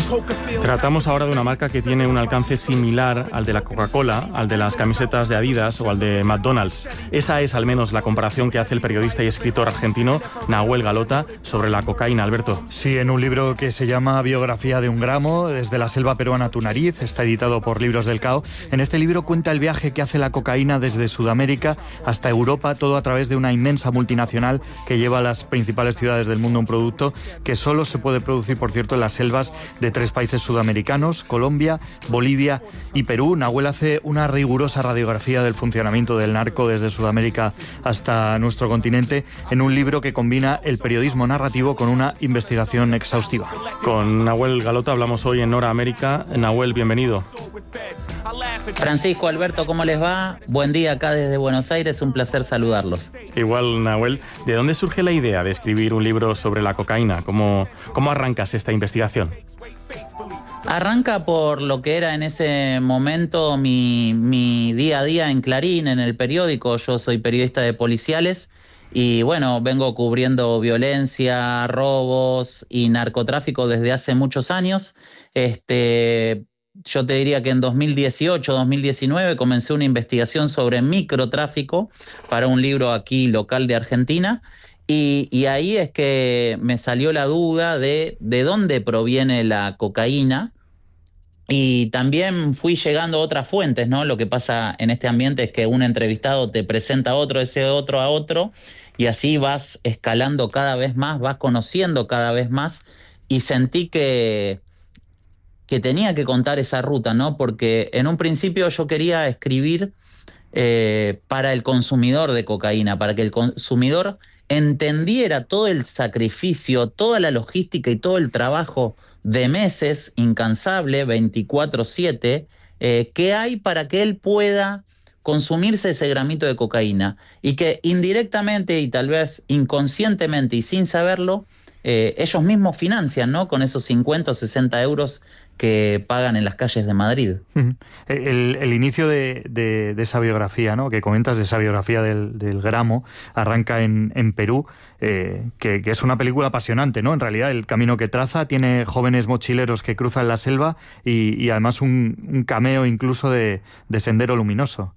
Tratamos ahora de una marca que tiene un alcance similar al de la Coca-Cola, al de las camisetas de Adidas o al de McDonald's. Esa es al menos la comparación que hace el periodista y escritor argentino Nahuel Galota sobre la cocaína, Alberto. Sí, en un libro que se llama Biografía de un gramo, desde la selva peruana a tu nariz, está editado por Libros del Cao. En este libro cuenta el viaje que hace la cocaína desde Sudamérica hasta Europa, todo a través de una inmensa multinacional que lleva a las principales ciudades del mundo un producto que solo se puede producir, por cierto, en las selvas de 3 países sudamericanos: Colombia, Bolivia y Perú. Nahuel hace una rigurosa radiografía del funcionamiento del narco desde Sudamérica hasta nuestro continente en un libro que combina el periodismo narrativo con una investigación exhaustiva. Con Nahuel Galota hablamos hoy en Hora América. Nahuel, bienvenido. Francisco, Alberto, ¿cómo les va? Buen día acá desde Buenos Aires, un placer saludarlos. Igual, Nahuel, ¿de dónde surge la idea de escribir un libro sobre la cocaína? ¿Cómo arrancas esta investigación? Arranca por lo que era en ese momento mi día a día en Clarín, en el periódico. Yo soy periodista de policiales y bueno, vengo cubriendo violencia, robos y narcotráfico desde hace muchos años. Yo te diría que en 2018, 2019 comencé una investigación sobre microtráfico para un libro aquí local de Argentina y ahí es que me salió la duda de dónde proviene la cocaína y también fui llegando a otras fuentes, ¿no? Lo que pasa en este ambiente es que un entrevistado te presenta a otro, ese otro a otro y así vas escalando cada vez más, vas conociendo cada vez más y sentí que tenía que contar esa ruta, ¿no? Porque en un principio yo quería escribir para el consumidor de cocaína, para que el consumidor entendiera todo el sacrificio, toda la logística y todo el trabajo de meses incansable, 24/7, que hay para que él pueda consumirse ese gramito de cocaína y que indirectamente y tal vez inconscientemente y sin saberlo, ellos mismos financian, ¿no? Con esos 50 o 60 euros que pagan en las calles de Madrid. El inicio de esa biografía, ¿no?, que comentas, de esa biografía del gramo, arranca en Perú, que es una película apasionante, ¿no? En realidad, el camino que traza tiene jóvenes mochileros que cruzan la selva y además un cameo incluso de Sendero Luminoso.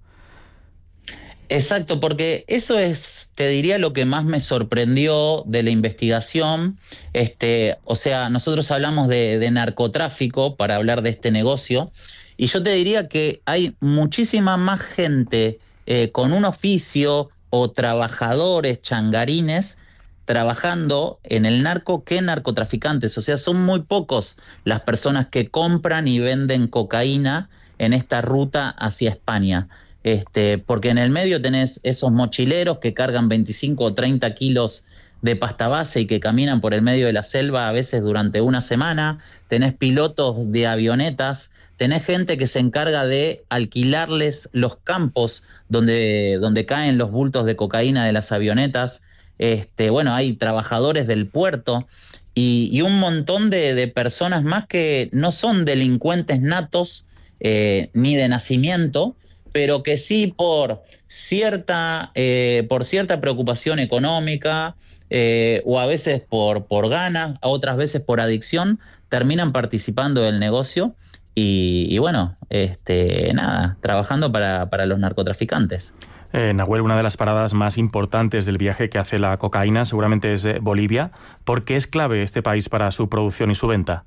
Exacto, porque eso es, te diría, lo que más me sorprendió de la investigación. O sea, nosotros hablamos de narcotráfico para hablar de este negocio, y yo te diría que hay muchísima más gente con un oficio o trabajadores changarines trabajando en el narco que narcotraficantes. O sea, son muy pocos las personas que compran y venden cocaína en esta ruta hacia España. Porque en el medio tenés esos mochileros que cargan 25 o 30 kilos de pasta base y que caminan por el medio de la selva a veces durante una semana, tenés pilotos de avionetas, tenés gente que se encarga de alquilarles los campos donde caen los bultos de cocaína de las avionetas, bueno, hay trabajadores del puerto y un montón de personas más que no son delincuentes natos ni de nacimiento, pero que sí por cierta preocupación económica o a veces por ganas, otras veces por adicción, terminan participando del negocio y bueno, nada, trabajando para los narcotraficantes. Nahuel, una de las paradas más importantes del viaje que hace la cocaína seguramente es Bolivia. ¿Por qué es clave este país para su producción y su venta?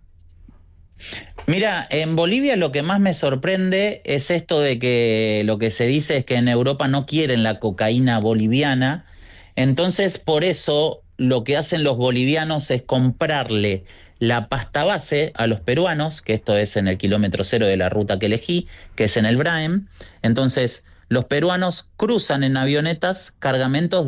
Mira, en Bolivia lo que más me sorprende es esto de que lo que se dice es que en Europa no quieren la cocaína boliviana, entonces por eso lo que hacen los bolivianos es comprarle la pasta base a los peruanos, que esto es en el kilómetro 0 de la ruta que elegí, que es en el Braem. Entonces los peruanos cruzan en avionetas cargamentos